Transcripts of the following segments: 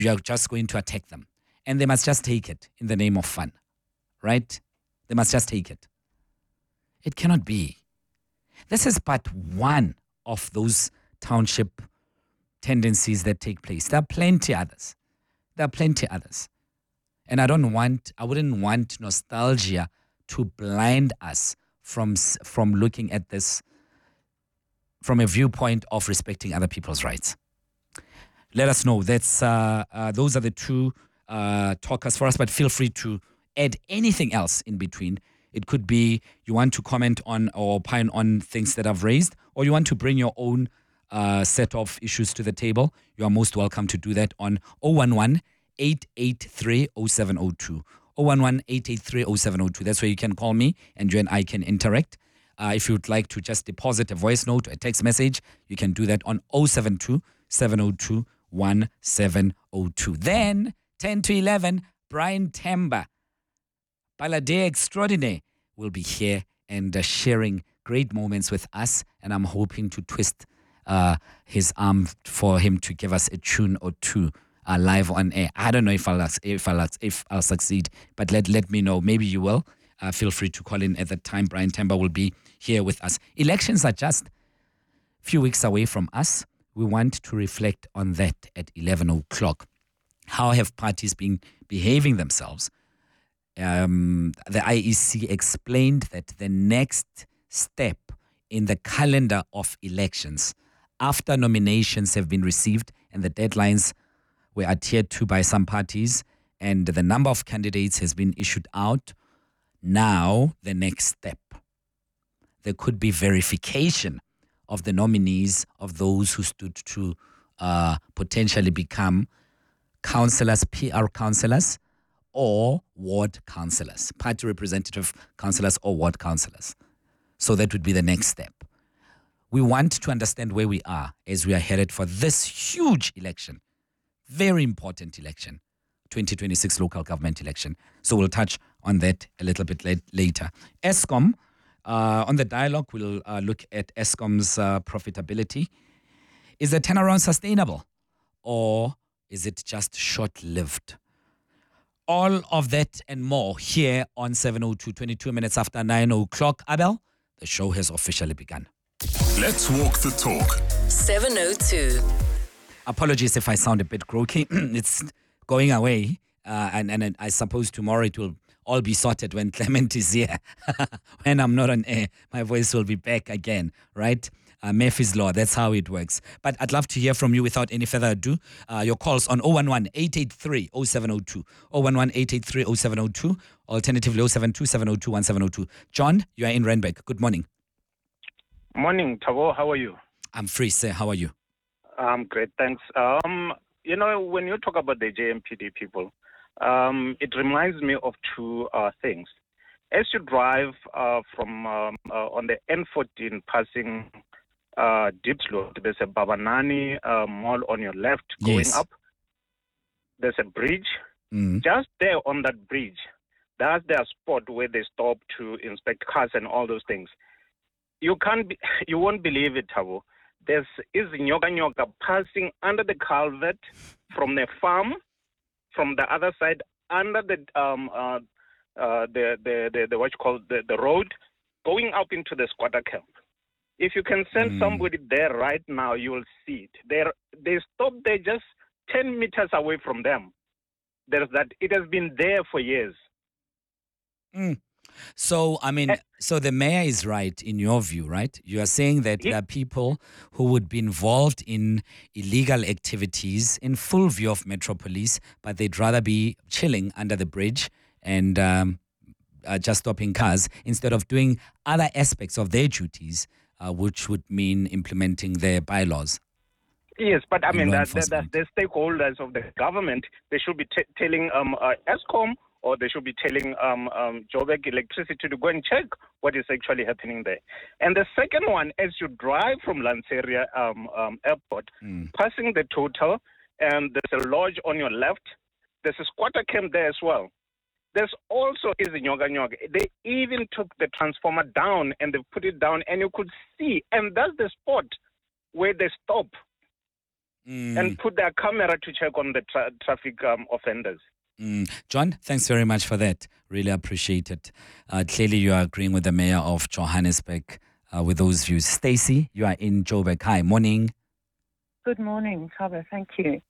you are just going to attack them. And they must just take it in the name of fun, right? They must just take it. It cannot be. This is but one of those township tendencies that take place. There are plenty others. And I wouldn't want nostalgia to blind us from looking at this from a viewpoint of respecting other people's rights. Let us know. Those are the two talkers for us, but feel free to add anything else in between. It could be you want to comment on or opine on things that I've raised, or you want to bring your own set of issues to the table. You are most welcome to do that on 011-883-0702. 011-883-0702. That's where you can call me and you and I can interact. If you would like to just deposit a voice note, a text message, you can do that on 072-702-1702. Then, 10 to 11, Brian Temba, Balade Extraordinaire, will be here and sharing great moments with us. And I'm hoping to twist his arm for him to give us a tune or two live on air. I don't know if I'll succeed, but let me know. Maybe you will. Feel free to call in at that time. Brian Temba will be here with us. Elections are just a few weeks away from us. We want to reflect on that at 11 o'clock. How have parties been behaving themselves? The IEC explained that the next step in the calendar of elections, after nominations have been received and the deadlines were adhered to by some parties and the number of candidates has been issued out, now the next step, there could be verification of the nominees of those who stood to potentially become councillors, PR councillors, or ward councillors, party representative councillors or ward councillors. So that would be the next step. We want to understand where we are as we are headed for this huge election, very important election, 2026 local government election. So we'll touch on that a little bit later. Eskom, on the dialogue, we'll look at Eskom's profitability. Is the turnaround sustainable or is it just short-lived? All of that and more here on 702, 22 minutes after 9 o'clock. Abel, the show has officially begun. Let's walk the talk. 702. Apologies if I sound a bit croaky. It's going away. And I suppose tomorrow it will all be sorted when Clement is here. When I'm not on air, my voice will be back again, right? Murphy's Law, that's how it works. But I'd love to hear from you without any further ado. Your calls on 011-883-0702, 011-883-0702, alternatively 072-702-1702. John, you are in Randburg. Good morning. Morning, Tavo. How are you? I'm free, sir. How are you? I'm great, thanks. When you talk about the JMPD people, it reminds me of two things. As you drive from on the N14 passing Diepsloot, there's a Babanani mall on your left going up. There's a bridge. Just there on that bridge, that's their spot where they stop to inspect cars and all those things. You won't believe it, Tavo. There's Nyoka passing under the culvert from the farm, from the other side, under the what you call the road, going up into the squatter camp. If you can send somebody there right now, you will see it. They stop there just 10 meters away from them. There's that. It has been there for years. So, so the mayor is right in your view, right? You are saying that there are people who would be involved in illegal activities in full view of Metro Police, but they'd rather be chilling under the bridge and just stopping cars instead of doing other aspects of their duties, which would mean implementing their bylaws. Yes, but the stakeholders of the government, they should be telling Eskom, or they should be telling Joburg Electricity to go and check what is actually happening there. And the second one, as you drive from Lanseria Airport, passing the Total, and there's a lodge on your left, there's a squatter camp there as well. There's also is Nyoga. They even took the transformer down and they put it down, and you could see, and that's the spot where they stop. and put their camera to check on the traffic offenders. John, thanks very much for that. Really appreciate it. Clearly, you are agreeing with the mayor of Johannesburg with those views. Stacey, you are in Joburg. Hi, morning. Good morning, Taba. Thank you.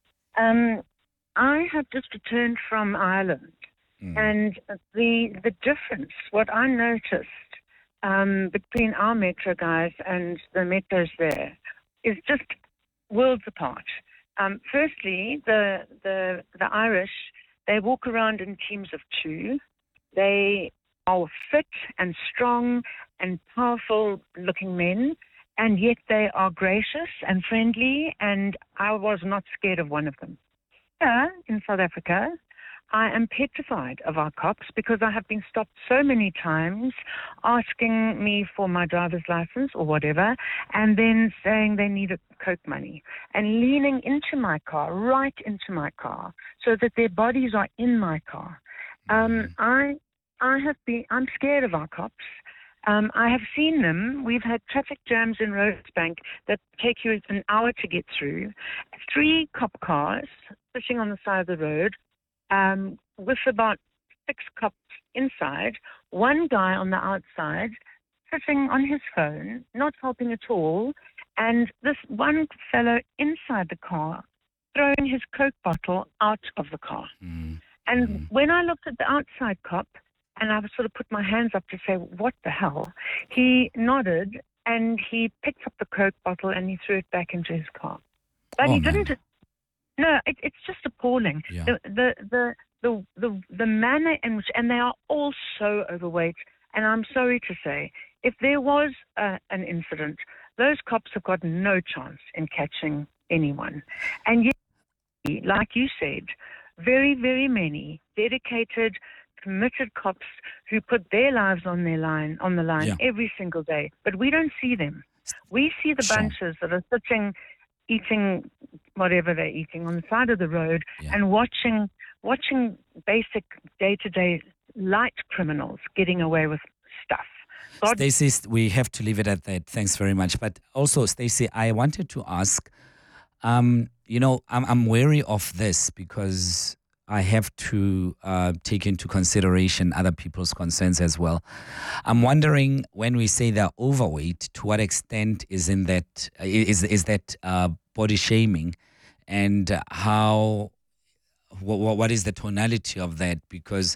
I have just returned from Ireland, and the difference, what I noticed between our metro guys and the metros there is just worlds apart. Firstly, the Irish, they walk around in teams of two. They are fit and strong and powerful-looking men, and yet they are gracious and friendly, and I was not scared of one of them. Here in South Africa, I am petrified of our cops because I have been stopped so many times asking me for my driver's license or whatever, and then saying they need a Coke money and leaning into my car, right into my car, so that their bodies are in my car. I'm scared of our cops. I have seen them. We've had traffic jams in Rosebank that take you an hour to get through. 3 cop cars sitting on the side of the road, with about 6 cops inside, one guy on the outside sitting on his phone, not helping at all, and this one fellow inside the car throwing his Coke bottle out of the car. And when I looked at the outside cop, and I sort of put my hands up to say, what the hell? He nodded and he picked up the Coke bottle and he threw it back into his car. But he didn't. No, it's just appalling. Yeah. The manner in which, and they are all so overweight. And I'm sorry to say, if there was an incident, those cops have got no chance in catching anyone. And yet, like you said, very, very many dedicated, committed cops who put their lives on the line every single day. But we don't see them. We see the bunches that are sitting, eating whatever they're eating on the side of the road and watching basic day-to-day light criminals getting away with stuff. Stacey, we have to leave it at that. Thanks very much. But also, Stacey, I wanted to ask, I'm wary of this because I have to take into consideration other people's concerns as well. I'm wondering, when we say they're overweight, to what extent is that body shaming, and what is the tonality of that? Because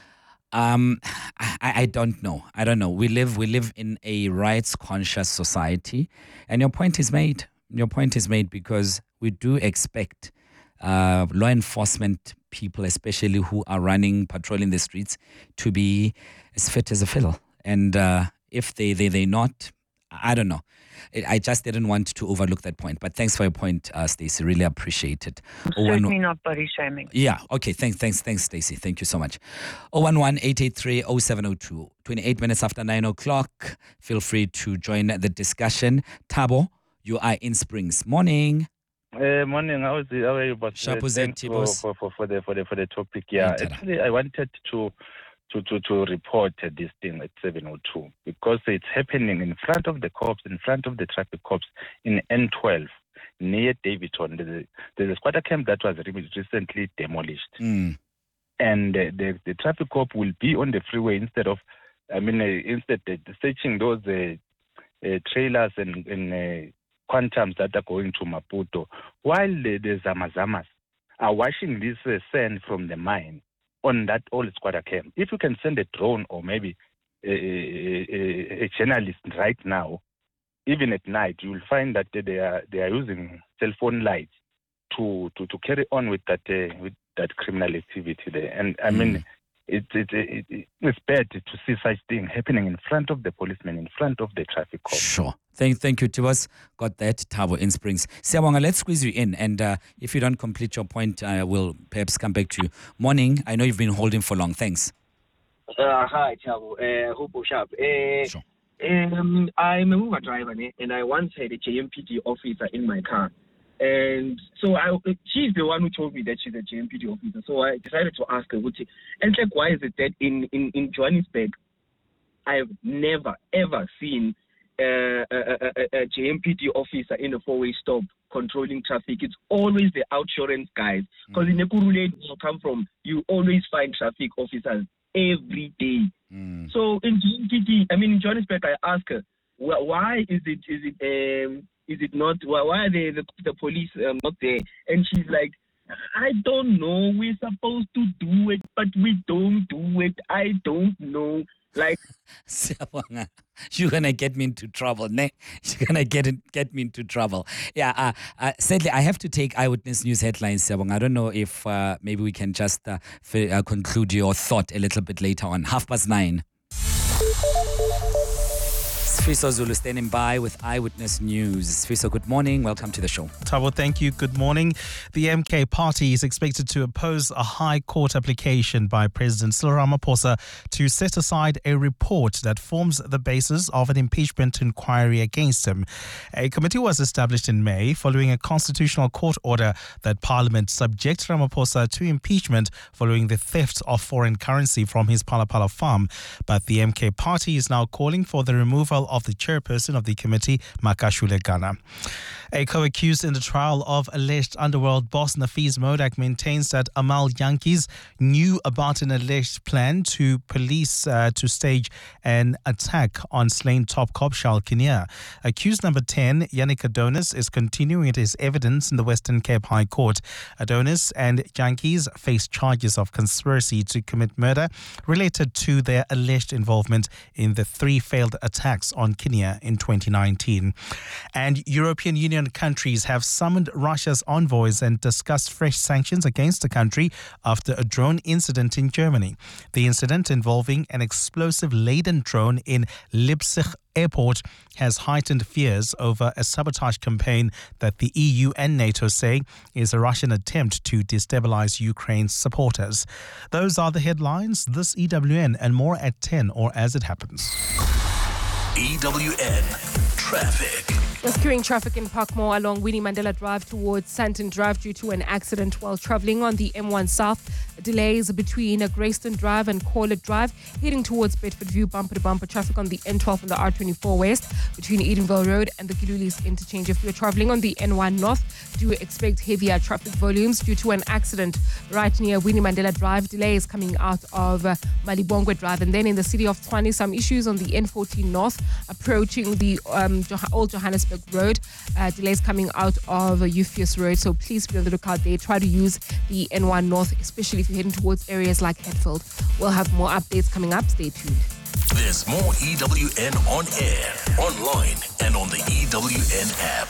I don't know. We live in a rights conscious society, and your point is made. Because we do expect law enforcement people, especially who are patrolling the streets, to be as fit as a fiddle. And if they're not, I don't know. I just didn't want to overlook that point. But thanks for your point, Stacey. Really appreciate it. Certainly not body shaming. Yeah. Okay. Thanks, Stacey. Thank you so much. 011-883-0702. 28 minutes after 9 o'clock. Feel free to join the discussion. Thabo, you are in Springs. Morning. Morning. How are you? Thanks for the topic. Yeah, actually, I wanted to report this thing at 7:02 because it's happening in front of the cops, in front of the traffic cops in N12 near Davidton. There's a squatter camp that was recently demolished, and the traffic cop will be on the freeway instead searching those trailers and quantums that are going to Maputo, while the Zamazamas are washing this sand from the mine on that old squatter camp. If you can send a drone or maybe a journalist right now, even at night, you will find that they are using cell phone lights to carry on with that criminal activity there. And I mean, it's bad to see such thing happening in front of the policemen, in front of the traffic cops. Sure. Thank you, Tibas. Got that, Thabo in Springs. Siyabonga, let's squeeze you in. And if you don't complete your point, I will perhaps come back to you. Morning. I know you've been holding for long. Thanks. Hi, Thabo. Hope sharp. Sure. I'm a Uber driver, and I once had a JMPD officer in my car. And so she's the one who told me that she's a JMPD officer. So I decided to ask her, and like, why is it that in Johannesburg, I've never, ever seen a JMPD officer in a four-way stop controlling traffic, it's always the outsurance guys. Because in Ekurhuleni, where you come from, you always find traffic officers every day. So in GMPD, in Johannesburg, I ask her, why is it not? Why are the police not there? And she's like, I don't know. We're supposed to do it, but we don't do it. I don't know. Like, you're gonna get me into trouble, ne? You're gonna get me into trouble. Yeah. Sadly, I have to take Eyewitness News headlines, Siyabonga. I don't know if maybe we can just conclude your thought a little bit later on. 9:30. Sfiso Zulu standing by with Eyewitness News. Sfiso, good morning. Welcome to the show. Thabo, thank you. Good morning. The MK party is expected to oppose a High Court application by President Cyril Ramaphosa to set aside a report that forms the basis of an impeachment inquiry against him. A committee was established in May following a constitutional court order that Parliament subject Ramaphosa to impeachment following the theft of foreign currency from his Phala farm. But the MK party is now calling for the removal of the chairperson of the committee, Makashule Gana. A co-accused in the trial of alleged underworld boss Nafeez Modak maintains that Amal Yankees knew about an alleged plan to police to stage an attack on slain top cop Charles Kinnear. Accused number 10, Yannick Adonis, is continuing his evidence in the Western Cape High Court. Adonis and Yankees face charges of conspiracy to commit murder related to their alleged involvement in the 3 failed attacks on Kinnear in 2019. And European Union countries have summoned Russia's envoys and discussed fresh sanctions against the country after a drone incident in Germany. The incident, involving an explosive-laden drone in Leipzig airport, has heightened fears over a sabotage campaign that the EU and NATO say is a Russian attempt to destabilize Ukraine's supporters. Those are the headlines. This EWN and more at 10 or as it happens. EWN Traffic. Rescuing traffic in Parkmore along Winnie Mandela Drive towards Santon Drive due to an accident while travelling on the M1 South. Delays between Greyston Drive and Corlett Drive. Heading towards Bedford View, bumper-to-bumper traffic on the N12 and the R24 West between Edenville Road and the Gilulis interchange. If you're travelling on the N1 North, do expect heavier traffic volumes due to an accident right near Winnie Mandela Drive. Delays coming out of Malibongwe Drive. And then in the city of Tshwane, some issues on the N14 North approaching the Old Johannesburg Road. Delays coming out of Euphues Road. So please be on the lookout there. Try to use the N1 North, especially if you're heading towards areas like Hatfield. We'll have more updates coming up. Stay tuned. There's more EWN on air, online, and on the EWN app.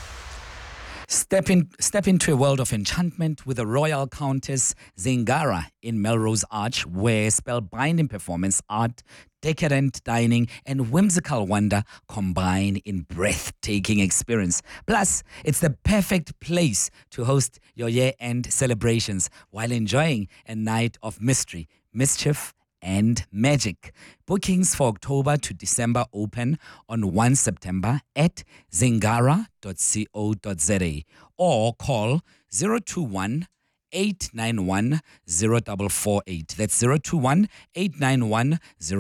Step into a world of enchantment with the Royal Countess Zingara in Melrose Arch, where spellbinding performance art, decadent dining, and whimsical wonder combine in breathtaking experience. Plus, it's the perfect place to host your year-end celebrations while enjoying a night of mystery, mischief, and magic. Bookings for October to December open on 1 September at zingara.co.za or call 021 891 0448. That's 021 891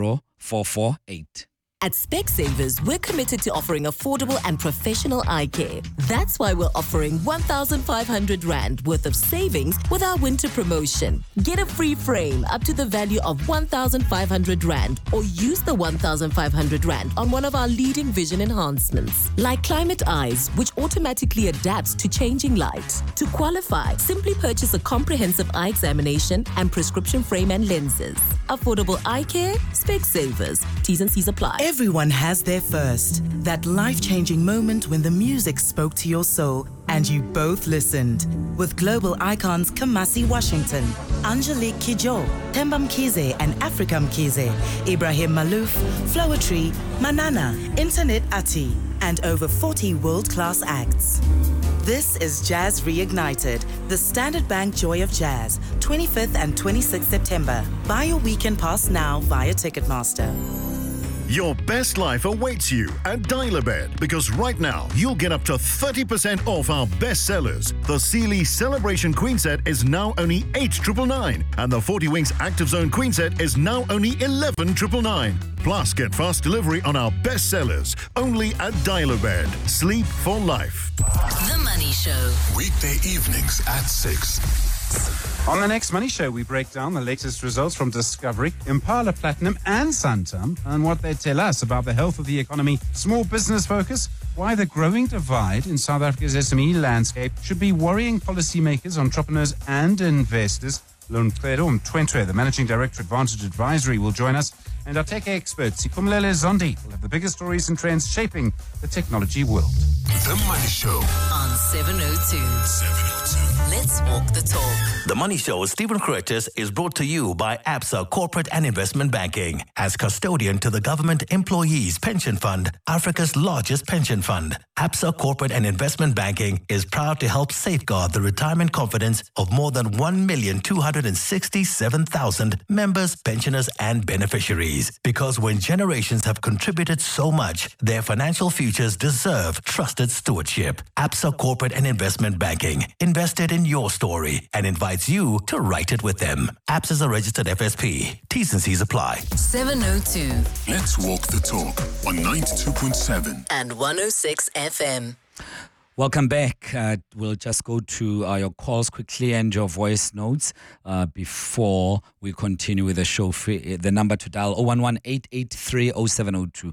0448. At Specsavers, we're committed to offering affordable and professional eye care. That's why we're offering 1,500 Rand worth of savings with our winter promotion. Get a free frame up to the value of 1,500 Rand or use the 1,500 Rand on one of our leading vision enhancements, like Climate Eyes, which automatically adapts to changing light. To qualify, simply purchase a comprehensive eye examination and prescription frame and lenses. Affordable eye care, Specsavers. T's and C's apply. Everyone has their first, that life-changing moment when the music spoke to your soul and you both listened. With global icons Kamasi Washington, Angelique Kidjo, Themba Mkhize and Africa Mkhize, Ibrahim Malouf, Floetry, Manana, Internet Ati, and over 40 world-class acts. This is Jazz Reignited, the Standard Bank Joy of Jazz, 25th and 26th September. Buy your weekend pass now via Ticketmaster. Your best life awaits you at Dial-A-Bed because right now you'll get up to 30% off our best sellers. The Sealy Celebration Queen Set is now only 8,999 and the 40 Winks Active Zone Queen Set is now only 11,999. Plus, get fast delivery on our best sellers only at Dial-A-Bed. Sleep for life. The Money Show. Weekday evenings at 6. On the next Money Show, we break down the latest results from Discovery, Impala Platinum and Santam and what they tell us about the health of the economy, small business focus, why the growing divide in South Africa's SME landscape should be worrying policymakers, entrepreneurs and investors. Lunqedo Mtwentwe, the Managing Director, Advantage Advisory, will join us. And our tech expert, Siphumelele Zondi, will have the biggest stories and trends shaping the technology world. The Money Show on 702. Let's walk the talk. The Money Show with Stephen Curtis is brought to you by ABSA Corporate and Investment Banking. As custodian to the Government Employees Pension Fund, Africa's largest pension fund, ABSA Corporate and Investment Banking is proud to help safeguard the retirement confidence of more than 1,267,000 members, pensioners and beneficiaries. Because when generations have contributed so much, their financial futures deserve trusted stewardship. ABSA Corporate and Investment Banking invested in your story and invites you to write it with them. ABSA is a registered FSP. T's and C's apply. 702. Let's walk the talk on 92.7 and 106 FM. Welcome back. We'll just go to your calls quickly and your voice notes before we continue with the show. The number to dial 011-883-0702.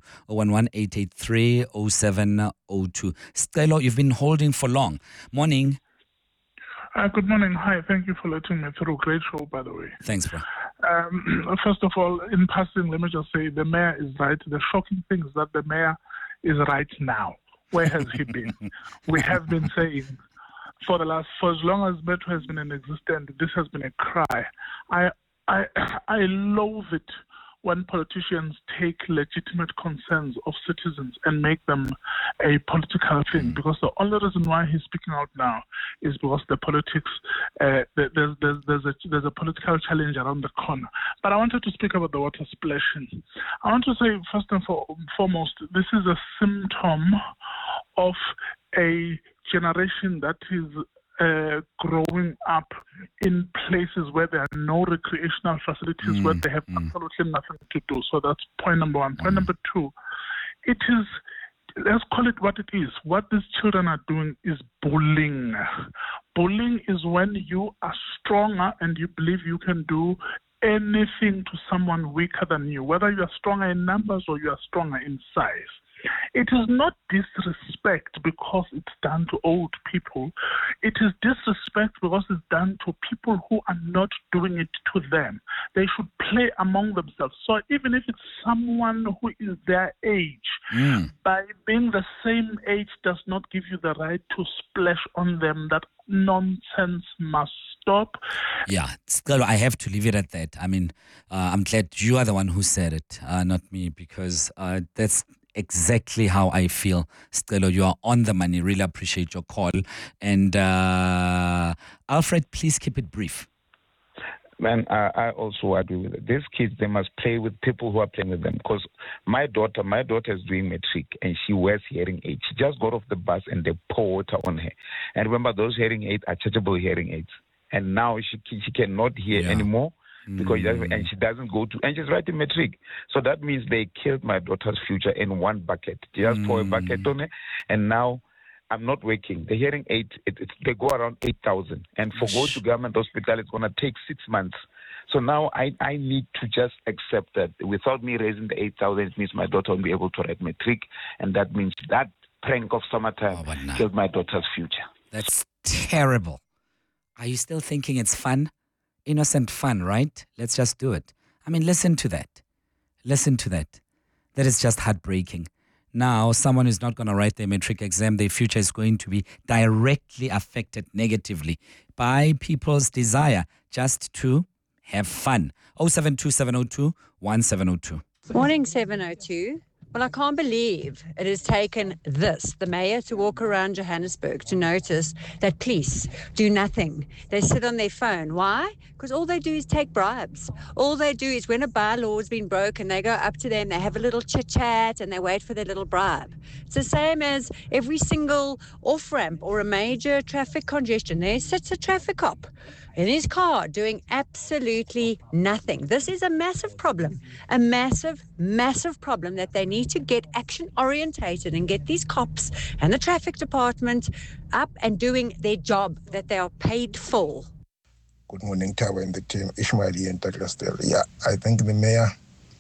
011-883-0702. Stelo, you've been holding for long. Morning. Good morning. Hi. Thank you for letting me through. Great show, by the way. Thanks, bro. First of all, in passing, let me just say the mayor is right. The shocking thing is that the mayor is right now. Where has he been? We have been saying for as long as Metro has been in existence, this has been a cry. I loathe it when politicians take legitimate concerns of citizens and make them a political thing. Because the only reason why he's speaking out now is because the politics, there's a political challenge around the corner. But I wanted to speak about the water splashing. I want to say first and foremost, this is a symptom of a generation that is growing up in places where there are no recreational facilities, where they have absolutely nothing to do. So that's point number one. Point number two, it is, let's call it what it is. What these children are doing is bullying. Bullying is when you are stronger and you believe you can do anything to someone weaker than you, whether you are stronger in numbers or you are stronger in size. It is not disrespect because it's done to old people. It is disrespect because it's done to people who are not doing it to them. They should play among themselves. So even if it's someone who is their age, by being the same age does not give you the right to splash on them. That nonsense must stop. Yeah, still, I have to leave it at that. I mean, I'm glad you are the one who said it, not me, because that's exactly how I feel. Stelo, you are on the money. Really appreciate your call. And Alfred, please keep it brief. Man, I also agree with it. These kids, they must play with people who are playing with them. Because my daughter is doing matric and she wears hearing aids. She just got off the bus and they pour water on her. And remember, those hearing aids are chargeable hearing aids. And now she cannot hear anymore. Because she doesn't go to, and she's writing matric. So that means they killed my daughter's future in one bucket. They just pour a bucket on it, and now I'm not working. The hearing aid, they go around 8,000, and for go to government hospital, it's going to take 6 months. So now I need to just accept that without me raising the 8,000, it means my daughter won't be able to write matric, and that means that prank of summertime killed my daughter's future. That's terrible. Are you still thinking it's fun? Innocent fun, right? Let's just do it. I mean, listen to that. Listen to that. That is just heartbreaking. Now, someone who's not going to write their matric exam, their future is going to be directly affected negatively by people's desire just to have fun. 072702 1702. Morning, 702. Well, I can't believe it has taken the mayor, to walk around Johannesburg to notice that police do nothing. They sit on their phone. Why? Because all they do is take bribes. All they do is when a bylaw has been broken, they go up to them, they have a little chit-chat, and they wait for their little bribe. It's the same as every single off-ramp or a major traffic congestion. There sits a traffic cop in his car doing absolutely nothing. This is a massive problem, a massive, massive problem that they need to get action orientated and get these cops and the traffic department up and doing their job that they are paid for. Good morning, Tawa and the team. Ishmael and Douglas Dale. Yeah, I think the mayor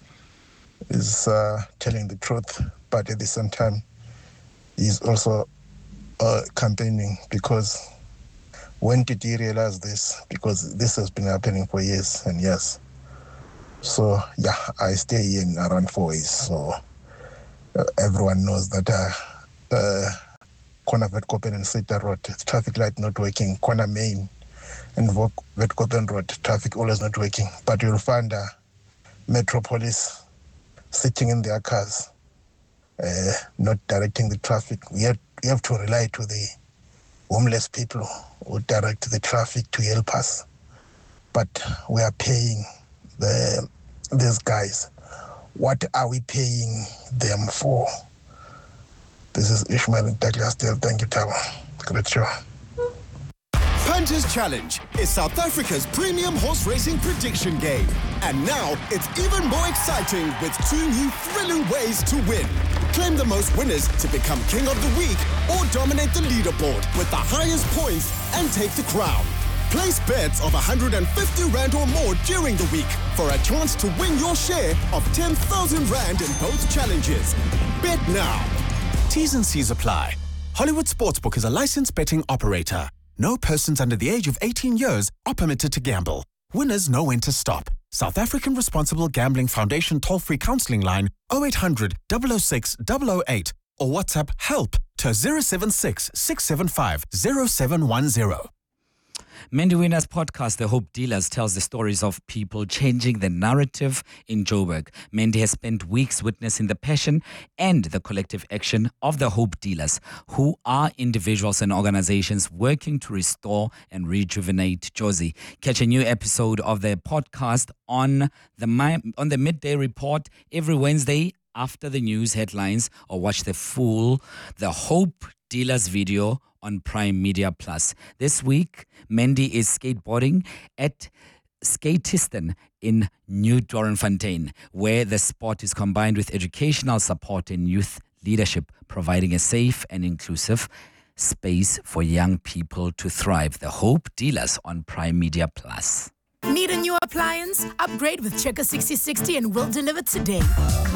is telling the truth, but at the same time, he's also campaigning, because when did he realize this? Because this has been happening for years and years. So, yeah, I stay here in around 4 years. So, everyone knows that corner Vetkopen and Sita Road, traffic light not working, corner main and Vetkopen Road, traffic always not working. But you'll find Metropolis sitting in their cars, not directing the traffic. We have to rely to the homeless people who direct the traffic to help us. But we are paying these guys. What are we paying them for? This is Ishmael and Douglas Dale. Thank you, Tawa. Great show. Punters Challenge is South Africa's premium horse racing prediction game. And now it's even more exciting with 2 new thrilling ways to win. Claim the most winners to become King of the Week, or dominate the leaderboard with the highest points and take the crown. Place bets of 150 Rand or more during the week for a chance to win your share of 10,000 Rand in both challenges. Bet now. T's and C's apply. Hollywood Sportsbook is a licensed betting operator. No persons under the age of 18 years are permitted to gamble. Winners know when to stop. South African Responsible Gambling Foundation toll-free counselling line 0800 006 008 or WhatsApp HELP to 076 675 0710. Mandy Winner's podcast, The Hope Dealers, tells the stories of people changing the narrative in Joburg. Mandy has spent weeks witnessing the passion and the collective action of the Hope Dealers, who are individuals and organizations working to restore and rejuvenate Jozi. Catch a new episode of the podcast on the Midday Report every Wednesday after the news headlines, or watch the Hope Dealers video on Prime Media Plus. This week, Mandy is skateboarding at Skatistan in New Dorenfontein, where the sport is combined with educational support and youth leadership, providing a safe and inclusive space for young people to thrive. The Hope Dealers on Prime Media Plus. Need a new appliance? Upgrade with Checker 6060 and we'll deliver today.